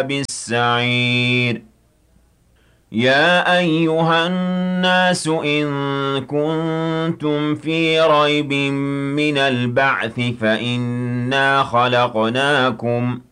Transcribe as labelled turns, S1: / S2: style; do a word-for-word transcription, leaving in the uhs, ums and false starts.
S1: السعير يا أيها الناس إن كنتم في ريب من البعث فإنا خلقناكم